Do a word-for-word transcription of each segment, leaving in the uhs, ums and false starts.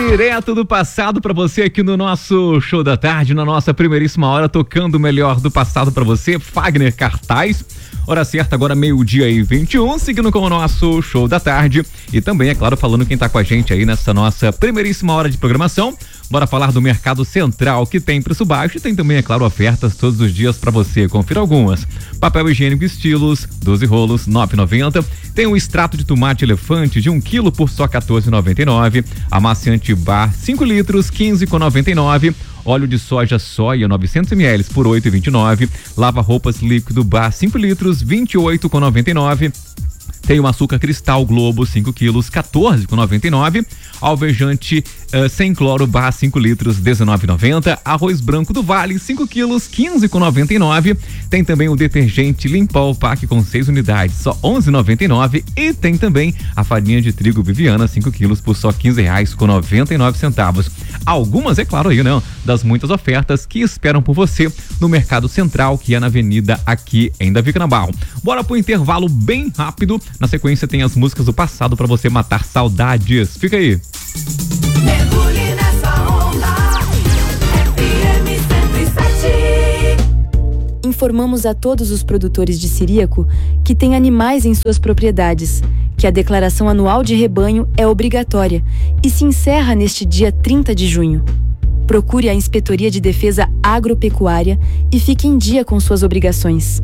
Direto do passado pra você aqui no nosso Show da Tarde, na nossa primeiríssima hora, tocando o melhor do passado pra você, Fagner Cartaz. Hora certa agora, meio-dia e vinte e um, seguindo com o nosso Show da Tarde. E também, é claro, falando quem tá com a gente aí nessa nossa primeiríssima hora de programação. Bora falar do Mercado Central, que tem preço baixo e tem também, é claro, ofertas todos os dias pra você. Confira algumas. Papel higiênico Estilos, doze rolos, nove reais e noventa centavos. Tem um extrato de tomate elefante de um quilo por só quatorze reais e noventa e nove centavos. Amaciante Bar, cinco litros, quinze reais e noventa e nove centavos. Óleo de soja soia novecentos mililitros por oito reais e vinte e nove centavos. Lava roupas líquido Bar, cinco litros, vinte e oito reais e noventa e nove centavos. Tem o açúcar cristal Globo, cinco quilos, quatorze reais e noventa e nove centavos. Alvejante uh, sem cloro Bar, cinco litros, dezenove reais e noventa centavos. Arroz branco do Vale, cinco quilos, quinze reais e noventa e nove centavos. Tem também o detergente Limpol Pack com seis unidades, só onze reais e noventa e nove centavos. E tem também a farinha de trigo Viviana, cinco quilos, por só quinze reais e noventa e nove centavos. Algumas, é claro aí, né? Das muitas ofertas que esperam por você no Mercado Central, que é na Avenida aqui em Davi Canabarro. Bora pro intervalo bem rápido. Na sequência tem as músicas do passado pra você matar saudades. Fica aí. Mergulhe nessa onda. F M cento e sete. Informamos a todos os produtores de siríaco que têm animais em suas propriedades, que a declaração anual de rebanho é obrigatória e se encerra neste dia trinta de junho. Procure a Inspetoria de Defesa Agropecuária e fique em dia com suas obrigações.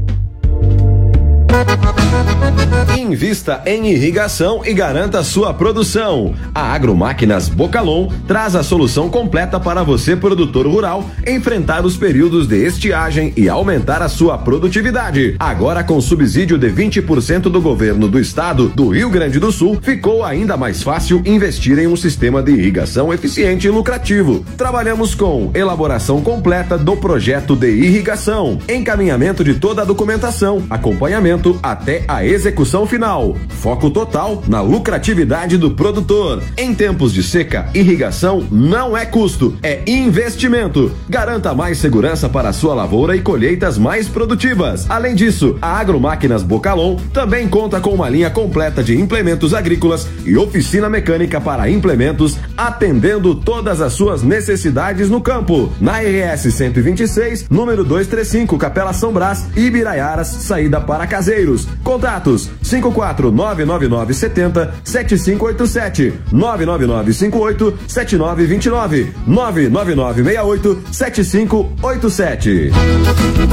Invista em irrigação e garanta sua produção. A Agromáquinas Bocalon traz a solução completa para você, produtor rural, enfrentar os períodos de estiagem e aumentar a sua produtividade. Agora, com subsídio de vinte por cento do governo do estado do Rio Grande do Sul, ficou ainda mais fácil investir em um sistema de irrigação eficiente e lucrativo. Trabalhamos com elaboração completa do projeto de irrigação, encaminhamento de toda a documentação, acompanhamento até a execução final. Foco total na lucratividade do produtor. Em tempos de seca, irrigação não é custo, é investimento. Garanta mais segurança para a sua lavoura e colheitas mais produtivas. Além disso, a Agromáquinas Bocalon também conta com uma linha completa de implementos agrícolas e oficina mecânica para implementos, atendendo todas as suas necessidades no campo. Na R S cento e vinte e seis, número duzentos e trinta e cinco, Capela São Brás, Ibiraiaras, saída para Caseiros. Contatos cinco quatro nove nove nove sete zero sete cinco oito sete, nove nove nove cinco oito sete nove dois nove, nove nove nove seis oito sete cinco oito sete.